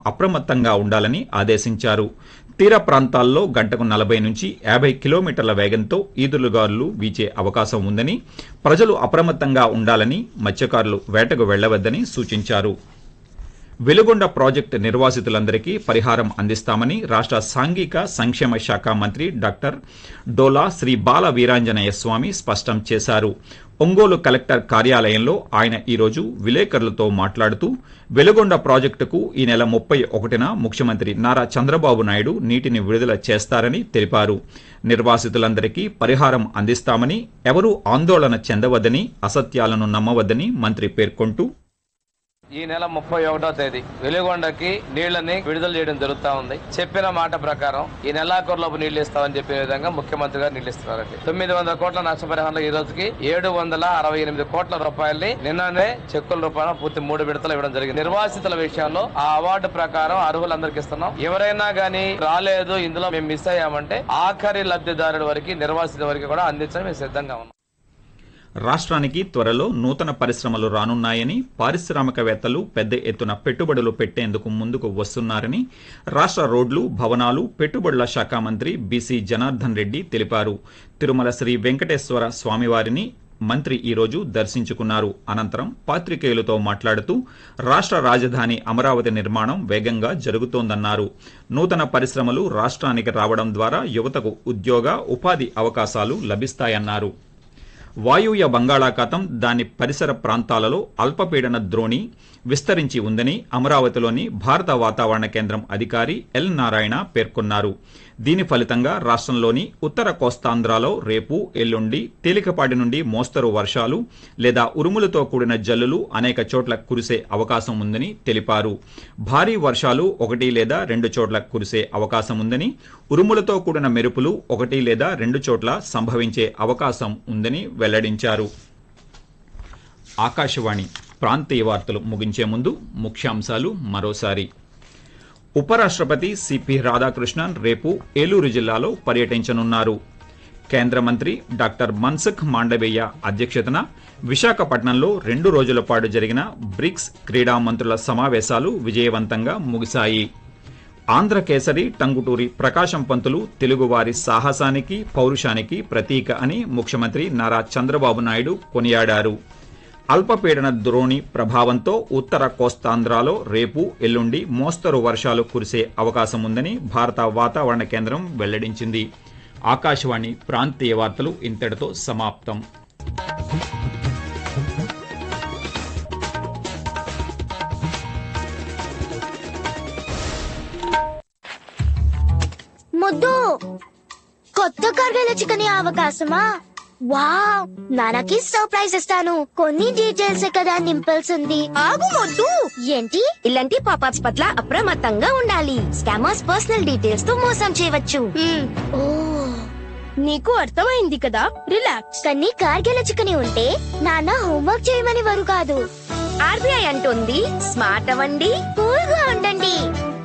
అప్రమత్తంగా ఉండాలని ఆదేశించారు. తీర ప్రాంతాల్లో గంటకు 40 నుంచి 50 కిలోమీటర్ల వేగంతో ఈదురుగాలులు వీచే అవకాశం ఉందని, ప్రజలు అప్రమత్తంగా ఉండాలని, మత్స్యకారులు వేటకు వెళ్లవద్దని సూచించారు. వెలుగొండ ప్రాజెక్టు నిర్వాసితులందరికీ పరిహారం అందిస్తామని రాష్ట్ర సాంఘిక సంక్షేమ శాఖ మంత్రి డాక్టర్ డోలా శ్రీ బాల వీరాంజనేయ స్వామి స్పష్టం చేశారు. ఒంగోలు కలెక్టర్ కార్యాలయంలో ఆయన ఈరోజు విలేకరులతో మాట్లాడుతూ వెలుగొండ ప్రాజెక్టుకు ఈ నెల 31న ముఖ్యమంత్రి నారా చంద్రబాబు నాయుడు నీటిని విడుదల చేస్తారని తెలిపారు. నిర్వాసితులందరికీ పరిహారం అందిస్తామని, ఎవరూ ఆందోళన చెందవద్దని, అసత్యాలను నమ్మవద్దని మంత్రి పేర్కొంటూ, ఈ నెల 31వ తేదీ వెలుగొండకి నీళ్లని విడుదల చేయడం జరుగుతా ఉంది. చెప్పిన మాట ప్రకారం ఈ నెలాఖరులోపు నీళ్లు ఇస్తామని చెప్పిన విధంగా ముఖ్యమంత్రి గారు నీళ్లు ఇస్తున్నారండి. 900 కోట్ల నష్టపరిహారంలో ఈ రోజుకి 768 కోట్ల రూపాయల్ని నిన్ననే చెక్కుల రూపాయలు పూర్తి 3 విడతలు ఇవ్వడం జరిగింది. నిర్వాసితుల విషయంలో ఆ అవార్డు ప్రకారం అర్హులందరికీ ఇస్తున్నాం. ఎవరైనా గానీ రాలేదు, ఇందులో మేము మిస్ అయ్యామంటే ఆఖరి లబ్ధిదారుడి వరకు, నిర్వాసిత వరకు కూడా అందించడం మేము సిద్ధంగా ఉన్నాం. రాష్ట్రానికి త్వరలో నూతన పరిశ్రమలు రానున్నాయని, పారిశ్రామికవేత్తలు పెద్ద ఎత్తున పెట్టుబడులు పెట్టేందుకు ముందుకు వస్తున్నారని రాష్ట్ర రోడ్లు, భవనాలు, పెట్టుబడుల శాఖ మంత్రి బీసీ జనార్దన్ రెడ్డి తెలిపారు. తిరుమల శ్రీ వెంకటేశ్వర స్వామివారిని మంత్రి ఈరోజు దర్శించుకున్నారు. అనంతరం పాత్రికేయులతో మాట్లాడుతూ రాష్ట్ర రాజధాని అమరావతి నిర్మాణం వేగంగా జరుగుతోందన్నారు. నూతన పరిశ్రమలు రాష్ట్రానికి రావడం ద్వారా యువతకు ఉద్యోగ, ఉపాధి అవకాశాలు లభిస్తాయన్నారు. వాయువ్య బంగాళాఖాతం, దాని పరిసర ప్రాంతాలలో అల్పపీడన ద్రోణి విస్తరించి ఉందని అమరావతిలోని భారత వాతావరణ కేంద్రం అధికారి ఎల్ నారాయణ పేర్కొన్నారు. దీని ఫలితంగా రాష్ట్రంలోని ఉత్తర కోస్తాంధ్రలో రేపు, ఎల్లుండి తేలికపాటి నుండి మోస్తరు వర్షాలు లేదా ఉరుములతో కూడిన జల్లులు అనేక చోట్ల కురిసే అవకాశం ఉందని తెలిపారు. భారీ వర్షాలు 1 లేదా 2 చోట్ల కురిసే అవకాశం ఉందని, ఉరుములతో కూడిన మెరుపులు 1 లేదా 2 చోట్ల సంభవించే అవకాశం ఉందని వెల్లడించారు. ఆకాశవాణి ప్రాంతీయ వార్తలు ముగించే ముందు ముఖ్యాంశాలు మరోసారి. ఉపరాష్ట్రపతి సిపి రాధాకృష్ణన్ రేపు ఏలూరు జిల్లాలో పర్యటించనున్నారు. కేంద్ర మంత్రి డాక్టర్ మన్సుఖ్ మాండవీయ అధ్యక్షతన విశాఖపట్నంలో 2 రోజుల పాటు జరిగిన బ్రిక్స్ క్రీడా మంత్రుల సమావేశాలు విజయవంతంగా ముగిశాయి. ఆంధ్రకేసరి టంగుటూరి ప్రకాశం పంతులు తెలుగువారి సాహసానికి, పౌరుషానికి ప్రతీక అని ముఖ్యమంత్రి నారా చంద్రబాబు నాయుడు కొనియాడారు. అల్పపీడన ద్రోణి ప్రభావంతో ఉత్తర కోస్తాంధ్రలో రేపు, ఎల్లుండి మోస్తరు వర్షాలు కురిసే అవకాశం ఉందని భారత వాతావరణ కేంద్రం వెల్లడించింది. ఆకాశవాణి ప్రాంతీయ వార్తలు ఇంతటితో సమాప్తం. ముద్దు, కొత్త కర్గల చికెన్ అవకాశమా? వావ్, నాన్నకి సర్ప్రైజ్ ఇస్తాను. కొన్ని డీటెయిల్స్ కదా నింపాల్సింది. ఆగు మొద్దు. ఏంటి? ఇలాంటి పాపప్స్ పట్ల అప్రమత్తంగా ఉండాలి. స్కామర్స్ పర్సనల్ డీటెయిల్స్ తో మోసం చేయవచ్చు. ఓ, నీకు అర్థమైంది కదా. రిలాక్స్. కానీ కార్గిల చికెన్ ఉంటే నాన్న హోంవర్క్ చేయమని వారు కాదు. ఆర్బీఐ అంటుంది స్మార్ట్ అవ్వండి, కూల్ గా ఉండండి.